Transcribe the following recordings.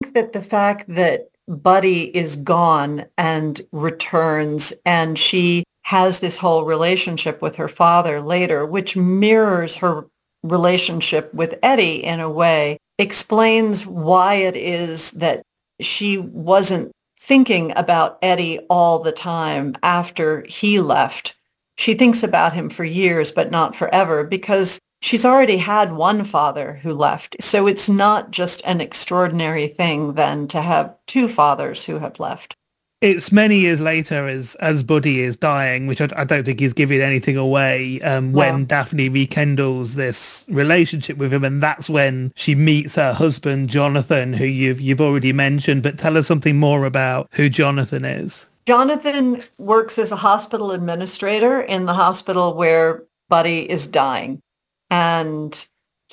think that the fact that Buddy is gone and returns, and she has this whole relationship with her father later, which mirrors her relationship with Eddie in a way, explains why it is that she wasn't thinking about Eddie all the time after he left. She thinks about him for years, but not forever, because she's already had one father who left. So it's not just an extraordinary thing then to have two fathers who have left. It's many years later as Buddy is dying, which I don't think is giving anything away, when No. Daphne rekindles this relationship with him, and that's when she meets her husband Jonathan, who you've already mentioned. But tell us something more about who Jonathan is. Jonathan works as a hospital administrator in the hospital where Buddy is dying. And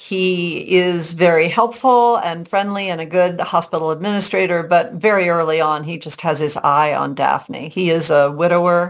he is very helpful and friendly and a good hospital administrator, but very early on, he just has his eye on Daphne. He is a widower,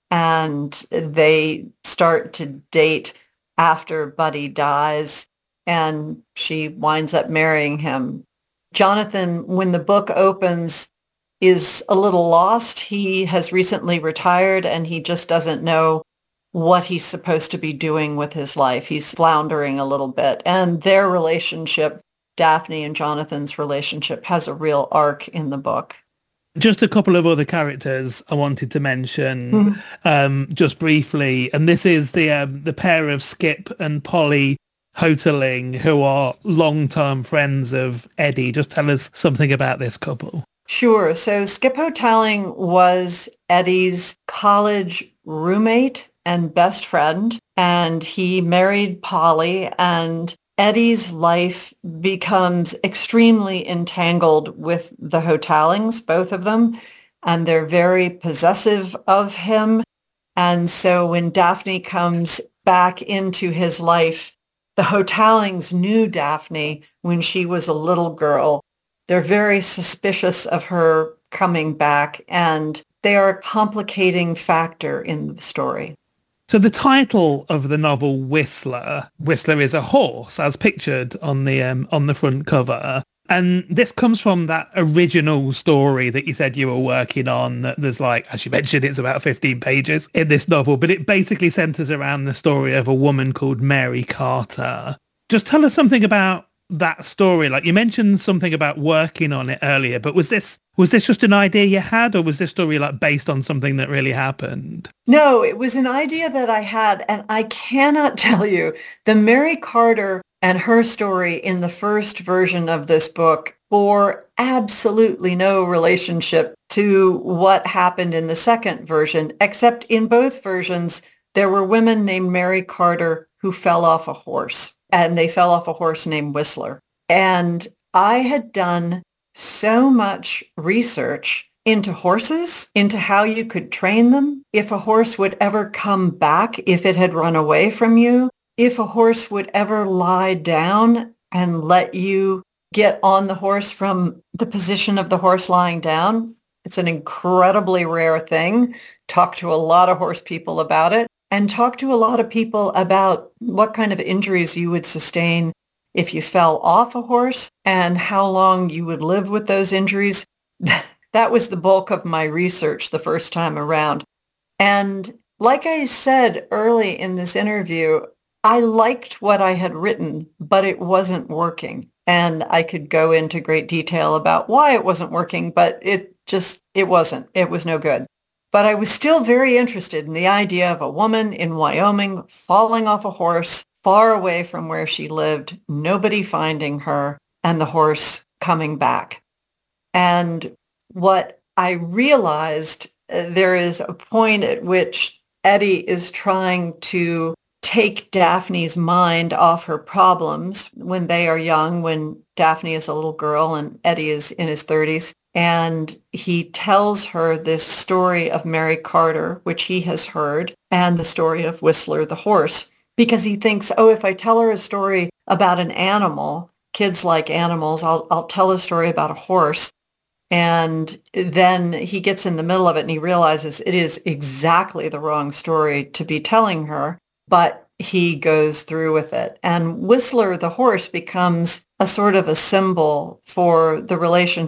and they start to date after Buddy dies, and she winds up marrying him. Jonathan, when the book opens, is a little lost. He has recently retired, and he just doesn't know what he's supposed to be doing with his life. He's floundering a little bit. And their relationship, Daphne and Jonathan's relationship, has a real arc in the book. Just a couple of other characters I wanted to mention, Mhm. just briefly, and this is the pair of Skip and Polly Hoteling, who are long-term friends of Eddie. Just tell us something about this couple. Sure. So Skip Hoteling was Eddie's college roommate and best friend, and he married Polly, and Eddie's life becomes extremely entangled with the Hotelings, both of them, and they're very possessive of him. And so when Daphne comes back into his life, the Hotelings knew Daphne when she was a little girl. They're very suspicious of her coming back, and they are a complicating factor in the story. So the title of the novel, Whistler is a horse, as pictured on the front cover. And this comes from that original story that you said you were working on. There's, like, as you mentioned, it's about 15 pages in this novel, but it basically centers around the story of a woman called Mary Carter. Just tell us something about that story. Like, you mentioned something about working on it earlier, but was this just an idea you had, or was this story like based on something that really happened? No, it was an idea that I had, and I cannot tell you, the Mary Carter and her story in the first version of this book bore absolutely no relationship to what happened in the second version, except in both versions, there were women named Mary Carter who fell off a horse, and they fell off a horse named Whistler. And I had done so much research into horses, into how you could train them, if a horse would ever come back if it had run away from you, if a horse would ever lie down and let you get on the horse from the position of the horse lying down. It's an incredibly rare thing. Talk to a lot of horse people about it, and talk to a lot of people about what kind of injuries you would sustain if you fell off a horse and how long you would live with those injuries. That was the bulk of my research the first time around. And like I said early in this interview, I liked what I had written, but it wasn't working. And I could go into great detail about why it wasn't working, but it wasn't. It was no good. But I was still very interested in the idea of a woman in Wyoming falling off a horse far away from where she lived, nobody finding her, and the horse coming back. And what I realized, there is a point at which Eddie is trying to take Daphne's mind off her problems when they are young, when Daphne is a little girl and Eddie is in his 30s. And he tells her this story of Mary Carter, which he has heard, and the story of Whistler the horse, because he thinks, oh, if I tell her a story about an animal, kids like animals, I'll tell a story about a horse. And then he gets in the middle of it and he realizes it is exactly the wrong story to be telling her, but he goes through with it. And Whistler the horse becomes a sort of a symbol for the relationship